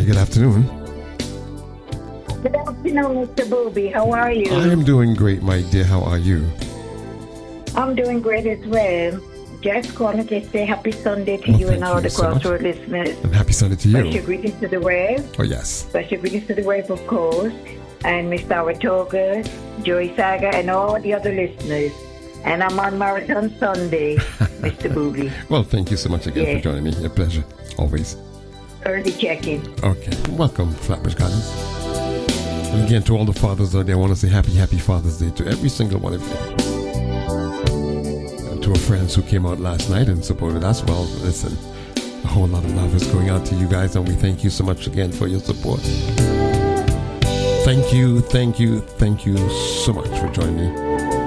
good afternoon. Good afternoon, Mr. Booby. How are you? I am doing great, my dear. How are you? I'm doing great as well. Just calling to say happy Sunday to you and all the Crossroad listeners. And happy Sunday to you. Special greetings to the wave. Oh, yes. Special greetings to the wave, of course. And Mr. Awatoga, Joey Saga, and all the other listeners. And I'm on Marathon Sunday, Mr. Booby. Well, thank you so much again for joining me. A pleasure, always. Early check-in. Okay. Welcome, Flatbush Gardens. And again, to all the fathers out there, I want to say happy Father's Day to every single one of you. And to our friends who came out last night and supported us, well, listen, a whole lot of love is going out to you guys, and we thank you so much again for your support. Thank you so much for joining me.